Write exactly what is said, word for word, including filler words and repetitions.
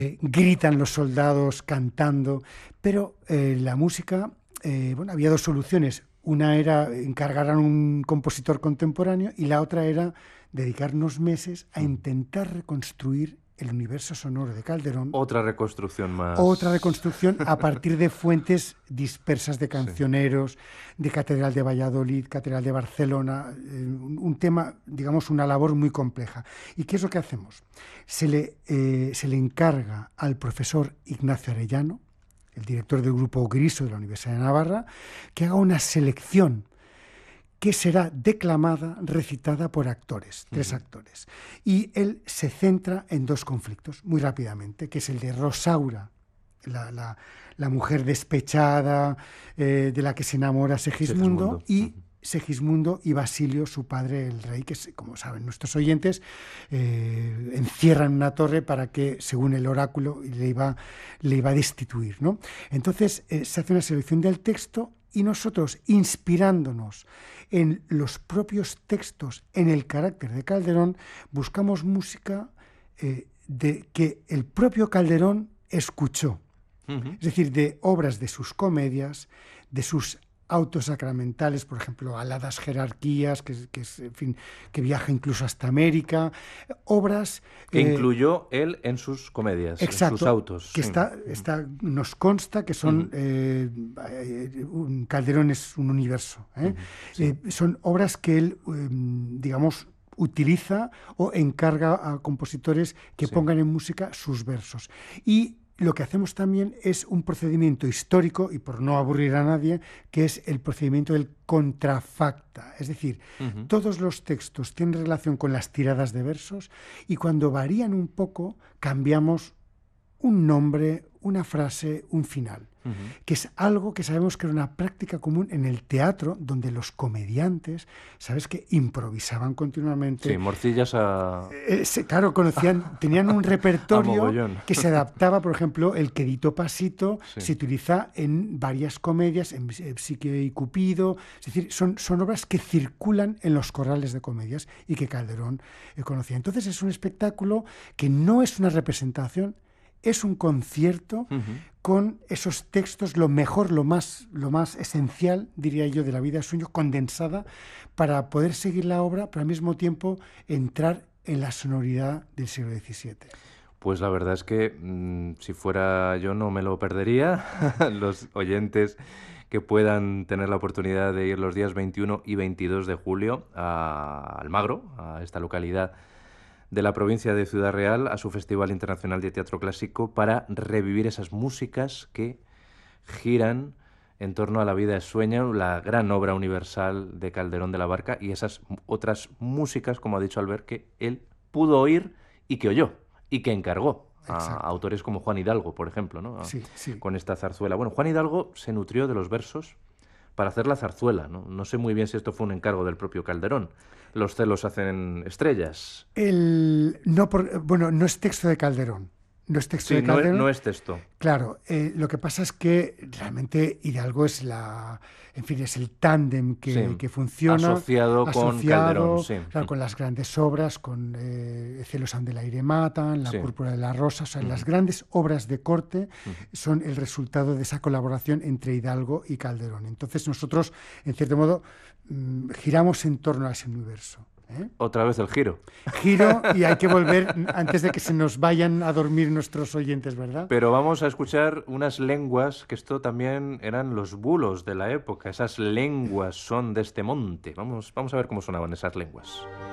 eh, gritan los soldados cantando, pero eh, la música, eh, bueno, había dos soluciones. Una era encargar a un compositor contemporáneo y la otra era dedicar unos meses a intentar reconstruir el universo sonoro de Calderón. Otra reconstrucción más. Otra reconstrucción a partir de fuentes dispersas de cancioneros, sí. de Catedral de Valladolid, Catedral de Barcelona, eh, un, un tema, digamos, una labor muy compleja. ¿Y qué es lo que hacemos? Se le, eh, se le encarga al profesor Ignacio Arellano, el director del Grupo Griso de la Universidad de Navarra, que haga una selección que será declamada, recitada por actores, tres uh-huh. actores. Y él se centra en dos conflictos, muy rápidamente, que es el de Rosaura, la, la, la mujer despechada, eh, de la que se enamora Segismundo, Segismundo. y uh-huh. Segismundo y Basilio, su padre, el rey, que, como saben nuestros oyentes, eh, encierran una torre para que, según el oráculo, le iba, le iba a destituir, ¿no? Entonces, eh, se hace una selección del texto y nosotros, inspirándonos en los propios textos, en el carácter de Calderón, buscamos música eh, de, que el propio Calderón escuchó. Uh-huh. Es decir, de obras de sus comedias, de sus autos sacramentales, por ejemplo, Aladas Jerarquías, que, que, es, en fin, que viaja incluso hasta América, obras... Que eh, incluyó él en sus comedias, exacto, en sus autos. Que sí. está, está, nos consta que son... Uh-huh. eh, un Calderón es un universo. ¿eh? Uh-huh. Sí. Eh, son obras que él, eh, digamos, utiliza o encarga a compositores que sí. pongan en música sus versos. Y lo que hacemos también es un procedimiento histórico, y por no aburrir a nadie, que es el procedimiento del contrafacta. Es decir, uh-huh. todos los textos tienen relación con las tiradas de versos y cuando varían un poco cambiamos un nombre, una frase, un final. Uh-huh. Que es algo que sabemos que era una práctica común en el teatro, donde los comediantes, ¿sabes?, que improvisaban continuamente. Sí, morcillas a... Eh, se, claro, conocían, tenían un repertorio que se adaptaba, por ejemplo, el quedito pasito, sí. se utiliza en varias comedias, en Psique y Cupido, es decir, son, son obras que circulan en los corrales de comedias y que Calderón eh, conocía. Entonces es un espectáculo que no es una representación, es un concierto uh-huh. con esos textos, lo mejor, lo más, lo más esencial, diría yo, de la vida de Sueño, condensada para poder seguir la obra, pero al mismo tiempo entrar en la sonoridad del siglo diecisiete. Pues la verdad es que mmm, si fuera yo no me lo perdería. Los oyentes que puedan tener la oportunidad de ir los días veintiuno y veintidós de julio a Almagro, a esta localidad de la provincia de Ciudad Real, a su Festival Internacional de Teatro Clásico, para revivir esas músicas que giran en torno a La vida es sueño, la gran obra universal de Calderón de la Barca, y esas otras músicas, como ha dicho Albert, que él pudo oír y que oyó, y que encargó a Exacto. autores como Juan Hidalgo, por ejemplo, ¿no? Sí, sí. Con esta zarzuela. Bueno, Juan Hidalgo se nutrió de los versos para hacer la zarzuela, ¿no? No sé muy bien si esto fue un encargo del propio Calderón. Los celos hacen estrellas. El, no por, bueno, no es texto de Calderón. No es texto sí, de Calderón. No es, no es texto. Claro, eh, lo que pasa es que realmente Hidalgo es la, en fin, es el tándem que, sí, que funciona. Asociado, asociado con Calderón, sí. Claro, con las grandes obras, con eh, Celos ande el aire matan, La sí. púrpura de la rosa. O sea, uh-huh. las grandes obras de corte uh-huh. son el resultado de esa colaboración entre Hidalgo y Calderón. Entonces nosotros, en cierto modo, mmm, giramos en torno a ese universo. ¿Eh? Otra vez el giro. Giro, y hay que volver antes de que se nos vayan a dormir nuestros oyentes, ¿verdad? Pero vamos a escuchar unas lenguas, que esto también eran los bulos de la época. Esas lenguas son de este monte. Vamos, vamos a ver cómo sonaban esas lenguas.